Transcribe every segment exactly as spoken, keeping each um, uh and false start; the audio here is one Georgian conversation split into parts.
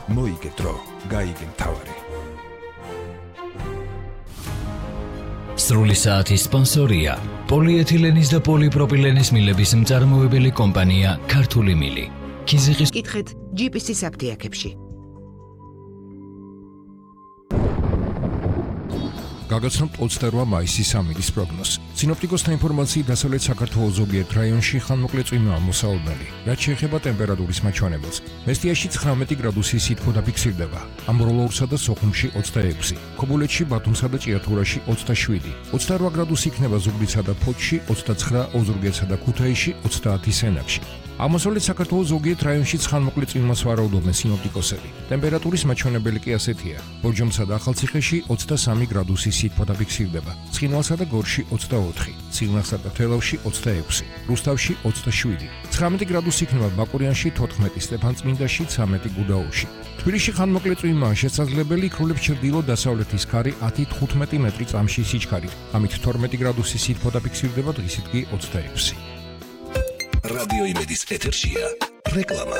მოიგე დრო, გაიგე მთავარი. სრული საათის სპონსორია პოლიეთილენის და პოლიპროპილენის მილების მწარმოებელი კომპანია ქართული მილი. ქიზიყის კითხეთ ჯი პი სი-ის აფთიაქებში. გაგაცნობთ ოცდაორმა მაისის სამინდის პროგნოზს. სინოპტიკოსთა ინფორმაციით დასავლეთ საქართველოს ზოგიერთ რაიონში ხანმოკლე წვიმაა მოსალოდნელი, რაც შეეხება ტემპერატურის მაჩვენებელს. მესტიაში ცხრამეტი გრადუსი სითბო დაფიქსირდება, ამბროლოურსა და სოხუმში ოცდაექვსი, ქობულეთში, ბათუმსა და ჭიათურაში ოცდაშვიდი, ოცდაორმა გრადუსი იქნება ზუგდიდსა და ფოთში, ოცდაცხრა ოზურგეთსა და ქუთაისში, ოცდაათი სენაკში. აღმოსავლეთ საქართველოს ზოგიერთ რაიონში ხანმოკლე წვიმას ვარაუდობენ სინოპტიკოსები. ტემპერატურის მაჩვენებელი კი ასეთია: ბორჯომსა და ახალციხეში ოცდასამი გრადუსი სითბო დაფიქსირდება, ცხინვალსა და გორში ოცდაოთხი, ცილნახსა და თელავში ოცდაექვსი, რუსთავში ოცდაშვიდი, ცხრამეტი გრადუსი იქნება ბაკურიანში, თოთხმეტი სტეფანწმინდაში, ცამეტი გუდაუთში. თბილისში ხანმოკლე წვიმაა შესაძლებელი, იქრულებს ჩრდილო-დასავლეთის ქარი ათი თხუთმეტი მეტრი წამში სიჩქარით, ამით თორმეტი გრადუსი სითბო დაფიქსირდება, დღისით კი ოცდაექვსი. რადიო იმედის ეთერშია რეკლამა.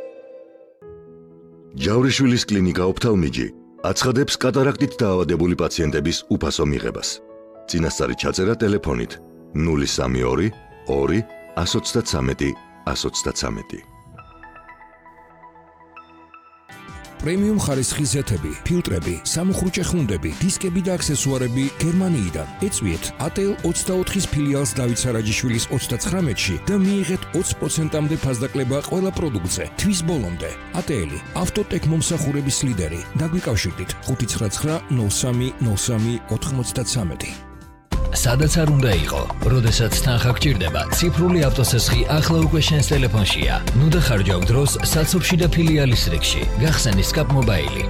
ჯავრიშვილის კლინიკა ოფთალმიჯი აცხადებს კატარაქტით დაავადებული პაციენტების უფასო მიღებას. წინასწარი ჩაწერა ტელეფონით ნული სამი ორი ორი εκατო ოცდათვრამეტი εκατო ოცდათვრამეტი. პრემიუმ ხარისხის ზეთები, ფილტრები, სამუხრუჭე ხუნდები, დისკები და აქსესუარები გერმანიიდან. ეწვიეთ ატ ელ ოცდაოთხის ფილიალს დავით სარაჯიშვილის ოცდაცხრამეტში და მიიღეთ ოცი პროცენტამდე ფასდაკლება ყველა პროდუქტზე. თვის ბოლომდე. ატ ელი ავტოტეკ მომსახურების ლიდერი. დაგვიკავშირდით ხუთი ცხრა ცხრა ნულ სამი ნულ სამი ოთხმოცდათვრამეტი. სადაც არ უნდა იყო, როდესაც თანხა გჭირდება, ციფრული ავტოსესხი ახლა უკვე შენს ტელეფონშია. ნუ დახარჯავ დროს საცობში და ფილიალის რიგში. გახსენი სკაპ მობაილი.